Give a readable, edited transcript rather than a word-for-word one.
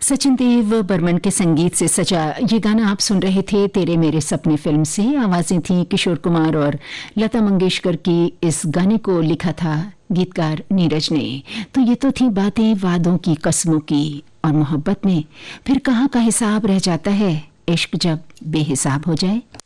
सचिन देव बर्मन के संगीत से सजा ये गाना आप सुन रहे थे तेरे मेरे सपने फिल्म से। आवाजें थी किशोर कुमार और लता मंगेशकर की। इस गाने को लिखा था गीतकार नीरज ने। तो ये तो थी बातें वादों की, कस्मों की, और मोहब्बत में फिर कहाँ का हिसाब रह जाता है इश्क जब बेहिसाब हो जाए।